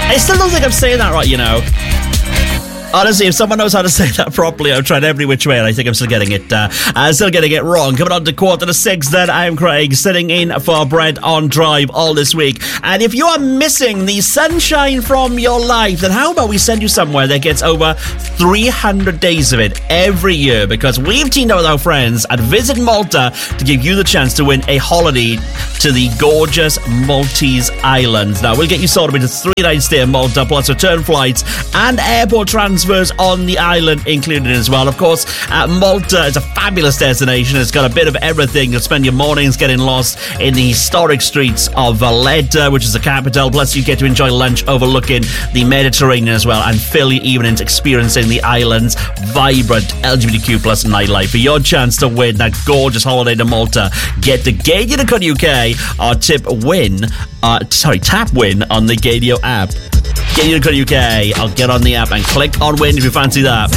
I still don't think I'm saying that right, you know. Honestly, if someone knows how to say that properly, I've tried every which way, and I think I'm still getting it wrong. Coming on to 5:45, then I'm Craig, sitting in for Brent on Drive all this week. And if you are missing the sunshine from your life, then how about we send you somewhere that gets over 300 days of it every year? Because we've teamed up with our friends at Visit Malta to give you the chance to win a holiday to the gorgeous Maltese Islands. Now, we'll get you sorted with a 3-night stay in Malta, plus return flights and airport transfers on the island included as well. Of course, Malta is a fabulous destination. It's got a bit of everything. You'll spend your mornings getting lost in the historic streets of Valletta, which is the capital. Plus, you get to enjoy lunch overlooking the Mediterranean as well, and fill your evenings experiencing the island's vibrant LGBTQ plus nightlife. For your chance to win that gorgeous holiday to Malta, get to Gadio.co.uk or tap win on the Gadio app. Gadio.co.uk. I'll get on the app and click on win if you fancy that.